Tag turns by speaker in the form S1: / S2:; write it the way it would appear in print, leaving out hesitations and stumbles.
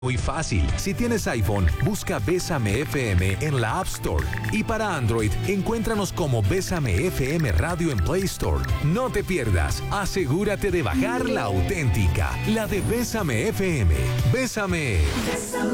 S1: Muy fácil. Si tienes iPhone, busca Bésame FM en la App Store. Y para Android, encuéntranos como Bésame FM Radio en Play Store. No te pierdas. Asegúrate de bajar la auténtica, la de Bésame FM. Bésame.